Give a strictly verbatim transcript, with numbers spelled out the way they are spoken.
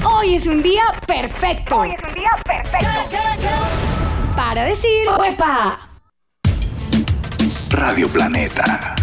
Hoy es un día perfecto. Hoy es un día perfecto. Para decir, ¡huepa! Radio Planeta.